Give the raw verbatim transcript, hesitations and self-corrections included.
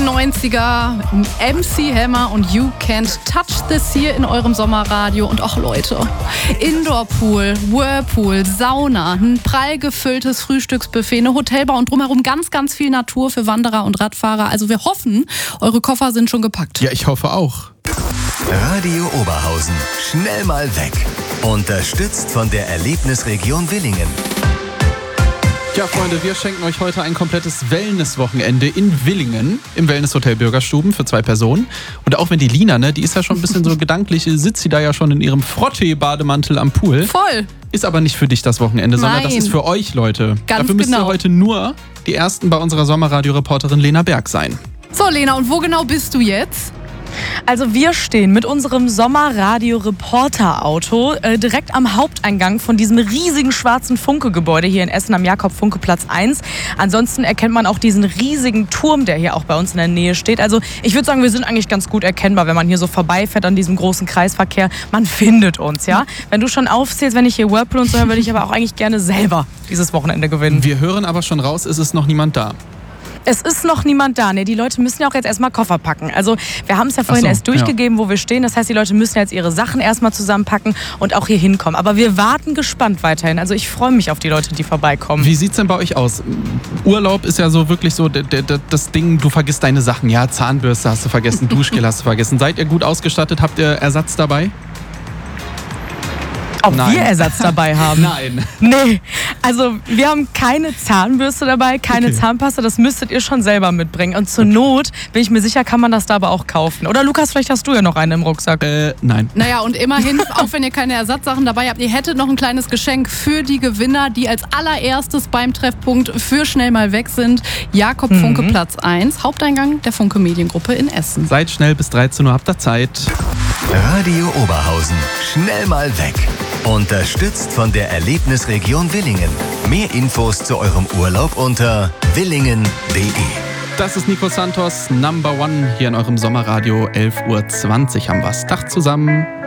neunziger, M C Hammer und You Can't Touch This hier in eurem Sommerradio. Und auch Leute, Indoor-Pool, Whirlpool, Sauna, ein prall gefülltes Frühstücksbuffet, eine Hotelbar und drumherum ganz, ganz viel Natur für Wanderer und Radfahrer. Also wir hoffen, eure Koffer sind schon gepackt. Ja, ich hoffe auch. Radio Oberhausen, schnell mal weg. Unterstützt von der Erlebnisregion Willingen. Ja, Freunde, wir schenken euch heute ein komplettes Wellness-Wochenende in Willingen im Wellnesshotel Bürgerstuben für zwei Personen. Und auch wenn die Lina, ne, die ist ja schon ein bisschen so gedanklich, sitzt sie da ja schon in ihrem Frottee-Bademantel am Pool. Voll. Ist aber nicht für dich das Wochenende, sondern Nein. das ist für euch, Leute. Ganz Dafür müsst genau. ihr heute nur die Ersten bei unserer Sommerradio-Reporterin Lena Berg sein. So, Lena, und wo genau bist du jetzt? Also wir stehen mit unserem Sommerradio-Reporter-Auto äh, direkt am Haupteingang von diesem riesigen schwarzen Funke-Gebäude hier in Essen am Jakob-Funke-Platz eins. Ansonsten erkennt man auch diesen riesigen Turm, der hier auch bei uns in der Nähe steht. Also ich würde sagen, wir sind eigentlich ganz gut erkennbar, wenn man hier so vorbeifährt an diesem großen Kreisverkehr. Man findet uns, ja. Wenn du schon aufzählst, wenn ich hier Whirlpool und so höre, würde ich aber auch eigentlich gerne selber dieses Wochenende gewinnen. Wir hören aber schon raus, es ist noch niemand da. Es ist noch niemand da. Ne? Die Leute müssen ja auch jetzt erstmal Koffer packen. Also wir haben es ja vorhin Ach so, erst durchgegeben, ja, wo wir stehen. Das heißt, die Leute müssen jetzt ihre Sachen erstmal zusammenpacken und auch hier hinkommen. Aber wir warten gespannt weiterhin. Also ich freue mich auf die Leute, die vorbeikommen. Wie sieht's denn bei euch aus? Urlaub ist ja so wirklich so d- d- d- das Ding, du vergisst deine Sachen. Ja, Zahnbürste hast du vergessen, Duschgel hast du vergessen. Seid ihr gut ausgestattet? Habt ihr Ersatz dabei? Ob Nein. wir Ersatz dabei haben? Nein. Nee, also wir haben keine Zahnbürste dabei, keine Okay. Zahnpasta, das müsstet ihr schon selber mitbringen. Und zur Not, bin ich mir sicher, kann man das da aber auch kaufen. Oder Lukas, vielleicht hast du ja noch eine im Rucksack. Äh, nein. Naja, und immerhin, auch wenn ihr keine Ersatzsachen dabei habt, ihr hättet noch ein kleines Geschenk für die Gewinner, die als allererstes beim Treffpunkt für schnell mal weg sind. Jakob Funke Mhm. Platz eins, Haupteingang der Funke Mediengruppe in Essen. Seid schnell, bis dreizehn Uhr habt ihr Zeit. Radio Oberhausen, schnell mal weg. Unterstützt von der Erlebnisregion Willingen. Mehr Infos zu eurem Urlaub unter willingen punkt de. Das ist Nico Santos, Number One hier in eurem Sommerradio. elf Uhr zwanzig haben wir's. Tag zusammen.